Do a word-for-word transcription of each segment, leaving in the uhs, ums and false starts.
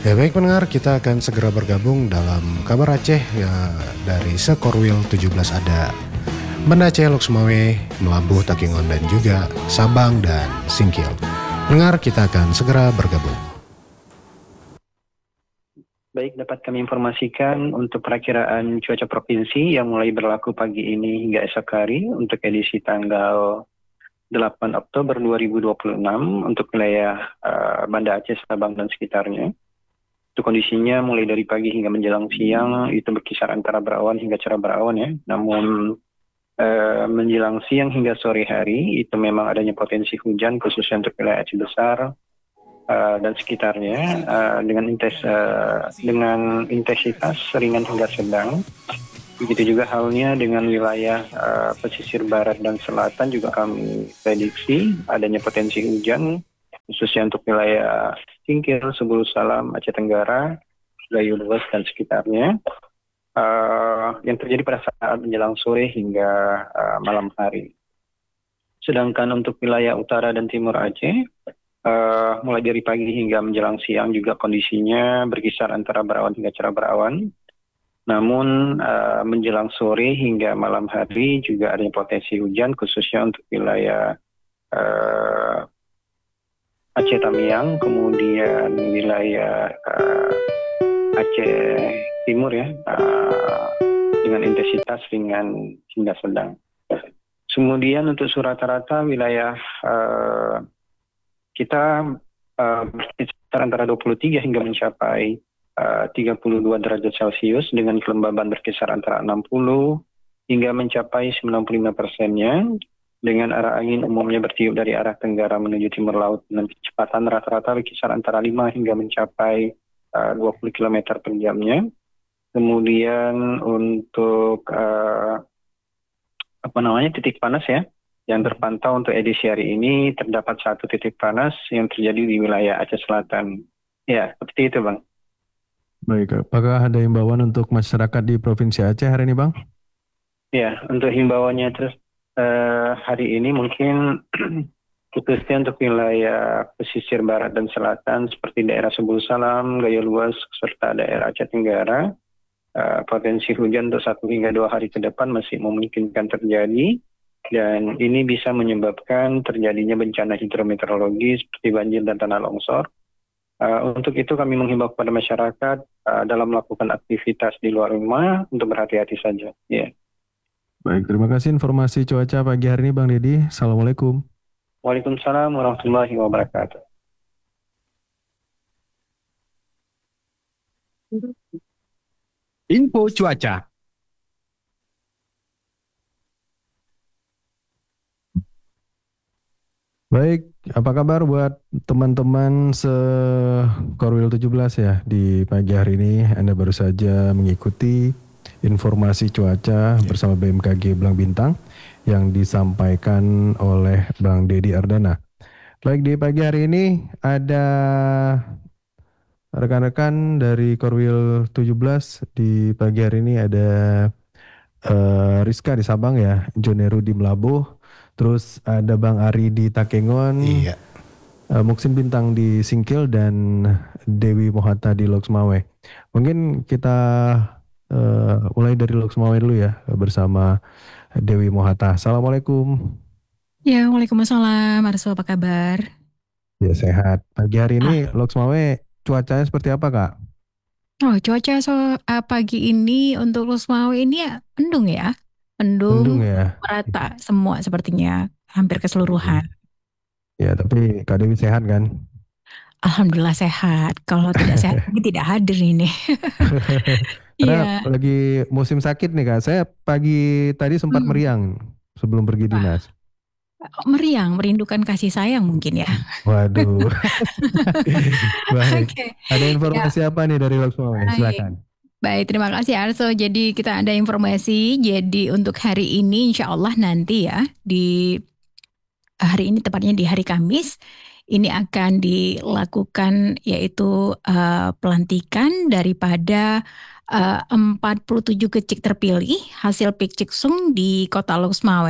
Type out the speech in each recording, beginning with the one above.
Ya baik pendengar, kita akan segera bergabung dalam kabar Aceh ya, dari Sekorwil tujuh belas ada Banda Aceh Loksmawe, Melabuh Takengon dan juga Sabang dan Singkil. Pendengar, kita akan segera bergabung. Baik, dapat kami informasikan untuk perakiraan cuaca provinsi yang mulai berlaku pagi ini hingga esok hari untuk edisi tanggal delapan Oktober dua ribu dua puluh enam untuk wilayah uh, Banda Aceh, Sabang dan sekitarnya. Itu kondisinya mulai dari pagi hingga menjelang siang itu berkisar antara berawan hingga cerah berawan ya. Namun uh, menjelang siang hingga sore hari itu memang adanya potensi hujan khususnya untuk wilayah Aceh Besar uh, dan sekitarnya uh, dengan intes uh, dengan intensitas ringan hingga sedang. Begitu juga halnya dengan wilayah uh, pesisir barat dan selatan juga kami prediksi adanya potensi hujan khususnya untuk wilayah Singkil, Sebulu Salam, Aceh Tenggara, Gayo Luas dan sekitarnya uh, yang terjadi pada saat menjelang sore hingga uh, malam hari. Sedangkan untuk wilayah utara dan timur Aceh, uh, mulai dari pagi hingga menjelang siang juga kondisinya berkisar antara berawan hingga cerah berawan. Namun uh, menjelang sore hingga malam hari juga ada potensi hujan khususnya untuk wilayah uh, Aceh Tamiang, kemudian wilayah uh, Aceh Timur ya uh, dengan intensitas ringan hingga sedang. Kemudian untuk rata-rata wilayah uh, kita uh, berkisar antara dua puluh tiga hingga mencapai uh, tiga puluh dua derajat Celcius dengan kelembaban berkisar antara enam puluh hingga mencapai sembilan puluh lima persennya dengan arah angin umumnya bertiup dari arah tenggara menuju timur laut dengan kecepatan rata-rata berkisar antara lima hingga mencapai uh, dua puluh kilometer per jamnya. Kemudian untuk uh, apa namanya titik panas ya yang terpantau untuk edisi hari ini terdapat satu titik panas yang terjadi di wilayah Aceh Selatan. Ya, seperti itu Bang. Baik, apakah ada himbauan untuk masyarakat di Provinsi Aceh hari ini Bang? Ya, untuk himbauannya terus uh, hari ini mungkin khususnya untuk wilayah pesisir barat dan selatan seperti daerah Sebul Salam, Gayo Luas, serta daerah Aceh Tenggara, uh, potensi hujan untuk satu hingga dua hari ke depan masih memungkinkan terjadi. Dan ini bisa menyebabkan terjadinya bencana hidrometeorologi seperti banjir dan tanah longsor. Uh, untuk itu kami menghimbau kepada masyarakat uh, dalam melakukan aktivitas di luar rumah untuk berhati-hati saja. Yeah. Baik, terima kasih informasi cuaca pagi hari ini Bang Deddy. Assalamualaikum. Waalaikumsalam warahmatullahi wabarakatuh. Info cuaca. Baik, apa kabar buat teman-teman Sekorwil tujuh belas ya di pagi hari ini? Anda baru saja mengikuti informasi cuaca bersama B M K G Belang Bintang yang disampaikan oleh Bang Deddy Ardana. Baik, di pagi hari ini ada rekan-rekan dari Korwil tujuh belas. Di pagi hari ini ada uh, Rizka di Sabang ya, Joneru di Melabuh, terus ada Bang Ari di Takengon, Iya. uh, Muksin Bintang di Singkil dan Dewi Mohata di Loksmawe. Mungkin kita uh, mulai dari Loksmawe dulu ya bersama Dewi Mohata. Assalamualaikum. Ya, Waalaikumsalam. Arso, apa kabar? Ya sehat. Pagi hari ini Ah, Loksmawe cuacanya seperti apa Kak? oh cuaca so ah, pagi ini untuk Lusmawe ini ya mendung ya, Mendung mendung ya. merata semua sepertinya hampir keseluruhan. Ya tapi Kak Dewi sehat kan? Alhamdulillah sehat. Kalau tidak sehat mungkin tidak hadir ini. Karena Iya. lagi musim sakit nih Kak. Saya pagi tadi sempat Hmm. meriang sebelum pergi Wah, dinas. meriang, merindukan kasih sayang mungkin ya. Waduh. Baik. Oke, Ada ya informasi apa nih dari Loksmawe? baik. Silakan. Baik, terima kasih Arso. Jadi kita ada informasi. Jadi untuk hari ini insya Allah nanti ya di hari ini tepatnya di hari Kamis ini akan dilakukan yaitu uh, pelantikan daripada uh, empat puluh tujuh kecik terpilih hasil Pikciksung di Kota Loksmawe.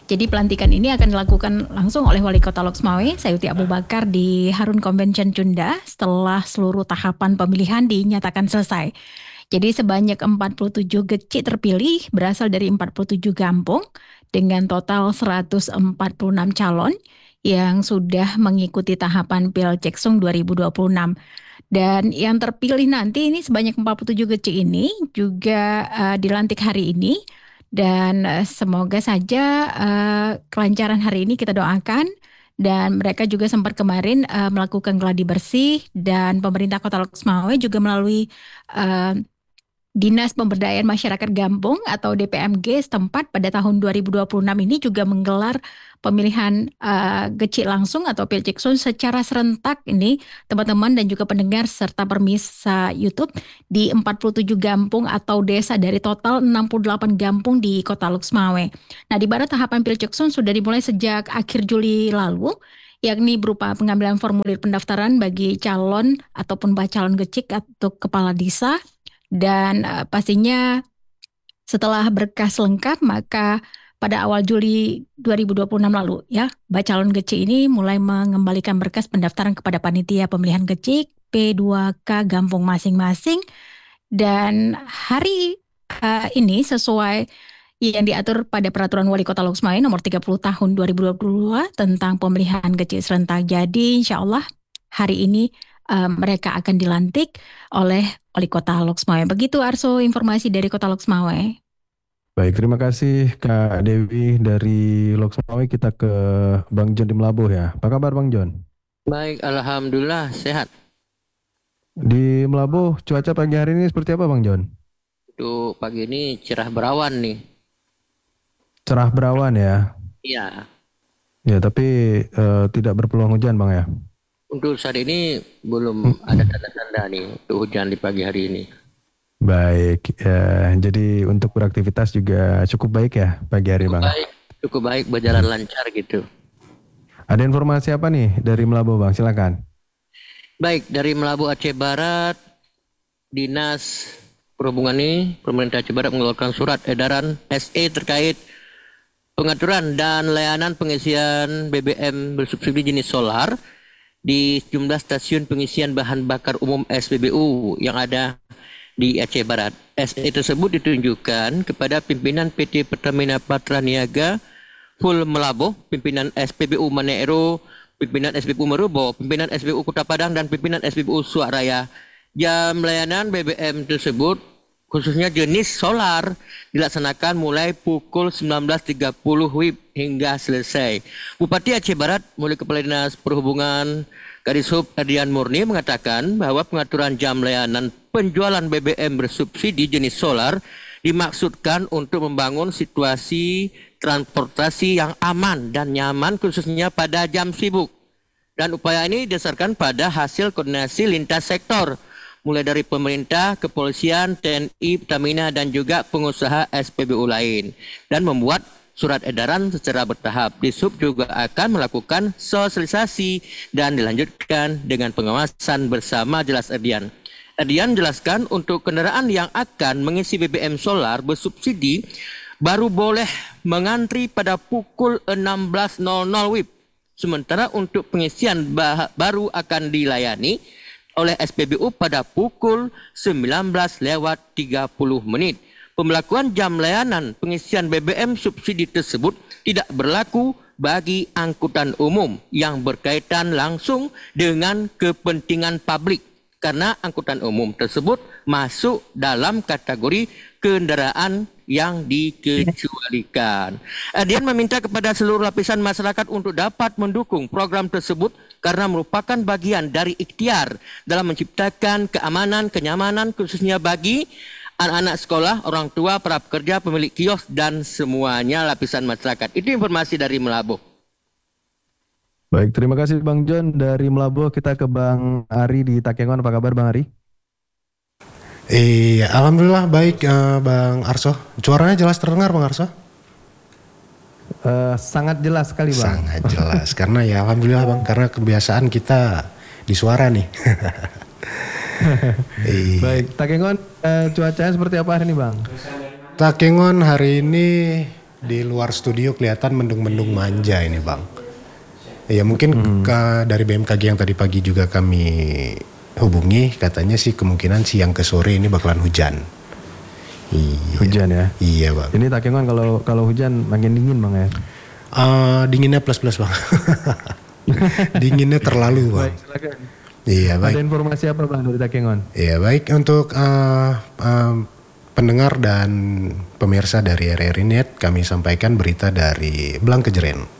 Jadi pelantikan ini akan dilakukan langsung oleh Wali Kota Lok Sumawe, Sayuti Abu Bakar di Harun Convention Cunda setelah seluruh tahapan pemilihan dinyatakan selesai. Jadi sebanyak empat puluh tujuh gecik terpilih berasal dari empat puluh tujuh kampung dengan total seratus empat puluh enam calon yang sudah mengikuti tahapan Pilceksung dua ribu dua puluh enam. Dan yang terpilih nanti ini sebanyak empat puluh tujuh gecik ini juga uh, dilantik hari ini. Dan uh, semoga saja uh, kelancaran hari ini kita doakan. Dan mereka juga sempat kemarin uh, melakukan gladi bersih. Dan pemerintah Kota Lok Sumawe juga melalui uh, Dinas Pemberdayaan Masyarakat Gampung atau D P M G setempat pada tahun dua ribu dua puluh enam ini juga menggelar pemilihan uh, gecik langsung atau Pilceksung secara serentak ini teman-teman dan juga pendengar serta pemirsa YouTube di empat puluh tujuh kampung atau desa dari total enam puluh delapan kampung di Kota Lok Sumawe. Nah, di mana tahapan Pilceksung sudah dimulai sejak akhir Juli lalu, yakni berupa pengambilan formulir pendaftaran bagi calon ataupun bacalon gecik atau kepala desa. Dan uh, pastinya setelah berkas lengkap maka pada awal Juli dua ribu dua puluh enam lalu ya bacalon gecik ini mulai mengembalikan berkas pendaftaran kepada panitia pemilihan gecik P dua K kampung masing-masing. Dan hari uh, ini sesuai yang diatur pada Peraturan Wali Kota Lok Sumawe nomor tiga puluh tahun dua ribu dua puluh dua tentang pemilihan gecik serentak. Jadi insya Allah hari ini uh, mereka akan dilantik oleh Wali Kota Lok Sumawe. Begitu Arso informasi dari Kota Lok Sumawe. Baik, terima kasih Kak Dewi dari Lok Sumawe. Kita ke Bang John di Melabuh ya. Apa kabar Bang John? Baik, alhamdulillah sehat. Di Melabuh cuaca pagi hari ini seperti apa Bang John? Untuk pagi ini cerah berawan nih. Cerah berawan ya? Iya. Ya, tapi uh, tidak berpeluang hujan Bang ya? Untuk saat ini belum ada tanda-tanda nih untuk hujan di pagi hari ini. Baik, ya, jadi untuk beraktivitas juga cukup baik ya pagi hari Cukup Bang? baik, cukup baik berjalan lancar gitu. Ada informasi apa nih dari Melabuh Bang? Silakan. Baik, dari Melabuh Aceh Barat, Dinas Perhubungan ini, Pemerintah Aceh Barat mengeluarkan surat edaran S E terkait pengaturan dan layanan pengisian B B M bersubsidi jenis solar di jumlah stasiun pengisian bahan bakar umum S P B U yang ada di Aceh Barat. S E tersebut ditunjukkan kepada pimpinan P T Pertamina Patra Niaga Full Melabuh, pimpinan S P B U Maneiro, pimpinan S P B U Merubo, pimpinan S P B U Kota Padang, dan pimpinan S P B U Suaraya. Jam layanan B B M tersebut khususnya jenis solar dilaksanakan mulai pukul sembilan belas tiga puluh W I B hingga selesai. Bupati Aceh Barat melalui Kepala Dinas Perhubungan Kadishub Ardian Murni mengatakan bahwa pengaturan jam layanan penjualan B B M bersubsidi jenis solar dimaksudkan untuk membangun situasi transportasi yang aman dan nyaman khususnya pada jam sibuk. Dan upaya ini didasarkan pada hasil koordinasi lintas sektor, mulai dari pemerintah, kepolisian, T N I, Pertamina, dan juga pengusaha S P B U lain, dan membuat surat edaran secara bertahap. Dishub juga akan melakukan sosialisasi dan dilanjutkan dengan pengawasan bersama, jelas Ardian. Ardian jelaskan untuk kendaraan yang akan mengisi B B M solar bersubsidi baru boleh mengantri pada pukul enam belas W I B. Sementara untuk pengisian baru akan dilayani oleh S P B U pada pukul sembilan belas lewat tiga puluh menit. Pembelakuan jam layanan pengisian B B M subsidi tersebut tidak berlaku bagi angkutan umum yang berkaitan langsung dengan kepentingan publik, karena angkutan umum tersebut masuk dalam kategori kendaraan yang dikecualikan. Ardian meminta kepada seluruh lapisan masyarakat untuk dapat mendukung program tersebut karena merupakan bagian dari ikhtiar dalam menciptakan keamanan, kenyamanan khususnya bagi anak-anak sekolah, orang tua, para pekerja, pemilik kios, dan semuanya lapisan masyarakat. Itu informasi dari Melabuh. Baik, terima kasih Bang John dari Melabuh. Kita ke Bang Ari di Takengon. Apa kabar Bang Ari? Iya, alhamdulillah baik uh, Bang Arso. Suaranya jelas terdengar Bang Arso? Uh, sangat jelas sekali Bang. Sangat jelas, karena ya alhamdulillah Bang, karena kebiasaan kita di suara nih. Baik, Takengon uh, cuacanya seperti apa hari ini Bang? Takengon hari ini di luar studio kelihatan mendung-mendung manja ini Bang. Ya mungkin Hmm. ke- dari B M K G yang tadi pagi juga kami hubungi, katanya sih kemungkinan siang ke sore ini bakalan hujan. Iya, Hujan ya. iya Bang. Ini Takengon kalau kalau hujan makin dingin Bang ya. Eh, dinginnya plus-plus Bang. Dinginnya terlalu Bang. Baik, silakan. Iya baik. Ada informasi apa Bang dari Takengon? Ya baik untuk eh, eh, pendengar dan pemirsa dari R R I Net, kami sampaikan berita dari Blangkejeren.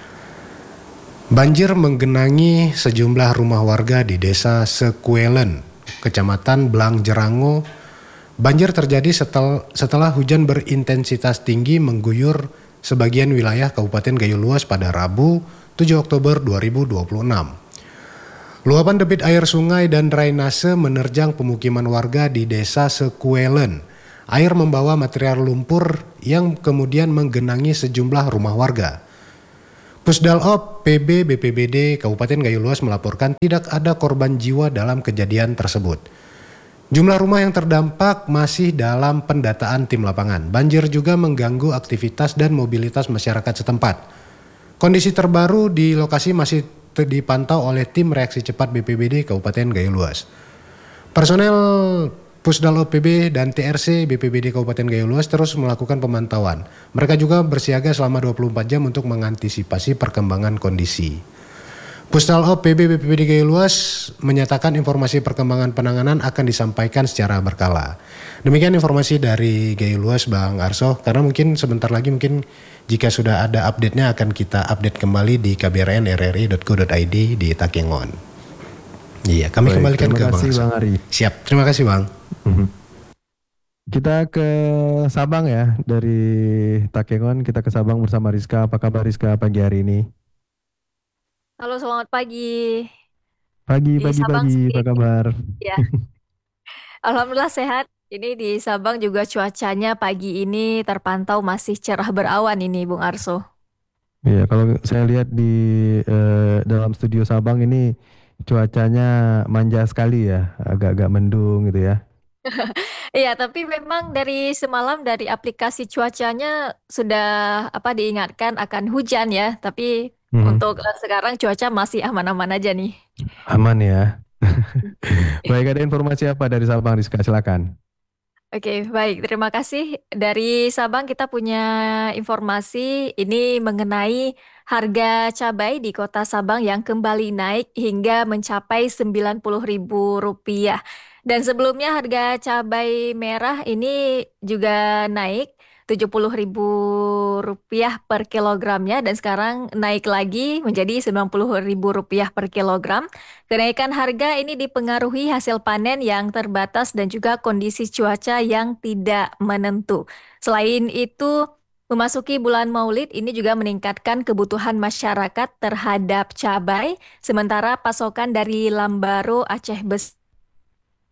Banjir menggenangi sejumlah rumah warga di desa Sekuelen, Kecamatan Blangjerango. Banjir terjadi setel, setelah hujan berintensitas tinggi mengguyur sebagian wilayah Kabupaten Gayo Luas pada Rabu tujuh Oktober dua ribu dua puluh enam. Luapan debit air sungai dan drainase menerjang pemukiman warga di desa Sekuelen. Air membawa material lumpur yang kemudian menggenangi sejumlah rumah warga. Pusdalop P B B P B D Kabupaten Gayo Luas melaporkan tidak ada korban jiwa dalam kejadian tersebut. Jumlah rumah yang terdampak masih dalam pendataan tim lapangan. Banjir juga mengganggu aktivitas dan mobilitas masyarakat setempat. Kondisi terbaru di lokasi masih te- dipantau oleh tim reaksi cepat B P B D Kabupaten Gayo Luas. Personel Pusdalop P B dan T R C B P B D Kabupaten Gayo Luas terus melakukan pemantauan. Mereka juga bersiaga selama dua puluh empat jam untuk mengantisipasi perkembangan kondisi. Pusdalop P B B P B D Gayo Luas menyatakan informasi perkembangan penanganan akan disampaikan secara berkala. Demikian informasi dari Gayo Luas Bang Arso, karena mungkin sebentar lagi mungkin jika sudah ada update-nya akan kita update kembali di k b r n r r i dot co dot i d di Takengon. Iya, kami Baik, kembalikan terima ke Bang kasih Arso. Bang Ari. Siap, terima kasih Bang. Mhm. Kita ke Sabang ya, dari Takengon kita ke Sabang bersama Rizka. Apa kabar Rizka pagi hari ini? Halo, selamat pagi. Pagi, Di pagi, Sabang pagi. Apa sendiri, kabar? ya. Alhamdulillah sehat. Ini di Sabang juga cuacanya pagi ini terpantau masih cerah berawan ini, Bung Arso. Iya, kalau saya lihat di eh, dalam studio Sabang ini cuacanya manja sekali ya, agak-agak mendung gitu ya. Iya, tapi memang dari semalam dari aplikasi cuacanya sudah apa diingatkan akan hujan ya. Tapi Mhm. untuk eh, sekarang cuaca masih aman-aman aja nih. Aman ya. Baik, ada informasi apa dari Sabang Rizka? Silakan. Oke, baik. Terima kasih. Dari Sabang kita punya informasi ini mengenai harga cabai di Kota Sabang yang kembali naik hingga mencapai sembilan puluh ribu rupiah. Dan sebelumnya harga cabai merah ini juga naik tujuh puluh ribu rupiah per kilogramnya dan sekarang naik lagi menjadi sembilan puluh ribu rupiah per kilogram. Kenaikan harga ini dipengaruhi hasil panen yang terbatas dan juga kondisi cuaca yang tidak menentu. Selain itu, memasuki bulan Maulid ini juga meningkatkan kebutuhan masyarakat terhadap cabai, sementara pasokan dari Lambaro Aceh Besar